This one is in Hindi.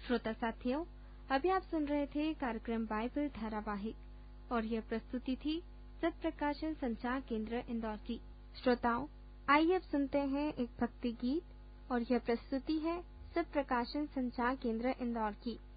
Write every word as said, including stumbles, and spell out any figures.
श्रोता साथियों, अभी आप सुन रहे थे कार्यक्रम बाइबल धारावाहिक और यह प्रस्तुति थी सत्य प्रकाशन संचार केंद्र इंदौर की। श्रोताओं, आइए अब सुनते हैं एक भक्ति गीत और यह प्रस्तुति है सत्य प्रकाशन संचार केंद्र इंदौर की।